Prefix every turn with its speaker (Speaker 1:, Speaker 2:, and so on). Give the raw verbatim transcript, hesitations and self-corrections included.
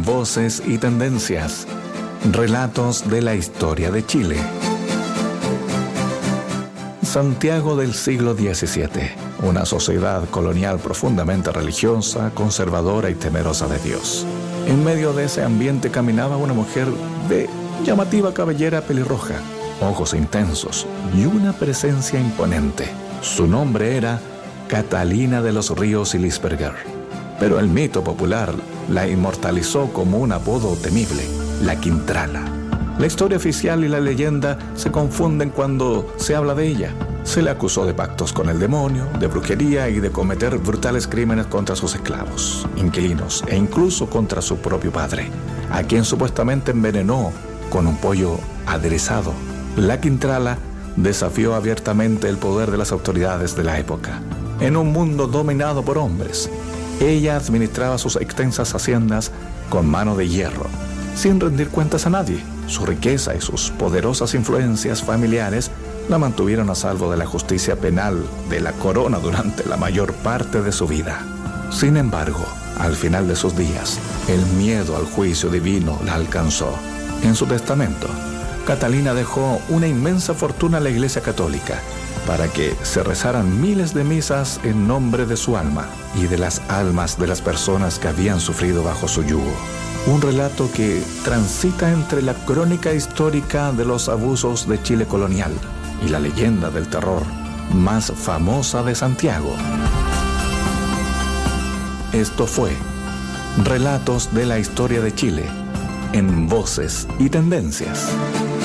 Speaker 1: Voces y Tendencias. Relatos de la historia de Chile. Santiago del siglo diecisiete, una sociedad colonial profundamente religiosa, conservadora y temerosa de Dios. En medio de ese ambiente caminaba una mujer de llamativa cabellera pelirroja, ojos intensos y una presencia imponente. Su nombre era Catalina de los Ríos y Lisperger, pero el mito popular la inmortalizó como un apodo temible, la Quintrala. La historia oficial y la leyenda se confunden cuando se habla de ella. Se le acusó de pactos con el demonio, de brujería y de cometer brutales crímenes contra sus esclavos, inquilinos e incluso contra su propio padre, a quien supuestamente envenenó con un pollo aderezado. La Quintrala desafió abiertamente el poder de las autoridades de la época. En un mundo dominado por hombres, ella administraba sus extensas haciendas con mano de hierro, sin rendir cuentas a nadie. Su riqueza y sus poderosas influencias familiares la mantuvieron a salvo de la justicia penal de la corona durante la mayor parte de su vida. Sin embargo, al final de sus días, el miedo al juicio divino la alcanzó. En su testamento, Catalina dejó una inmensa fortuna a la Iglesia Católica para que se rezaran miles de misas en nombre de su alma y de las almas de las personas que habían sufrido bajo su yugo. Un relato que transita entre la crónica histórica de los abusos de Chile colonial y la leyenda del terror más famosa de Santiago. Esto fue Relatos de la Historia de Chile en Voces y Tendencias.